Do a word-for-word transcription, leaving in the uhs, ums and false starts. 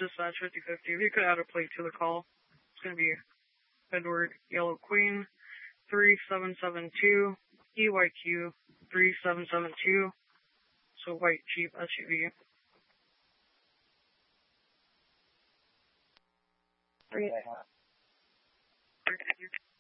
dispatch fifty fifty. If you could add a plate to the call, it's going to be Edward Yellow Queen three seven seven two E Y Q three seven seven two. So white Jeep S U V. Three.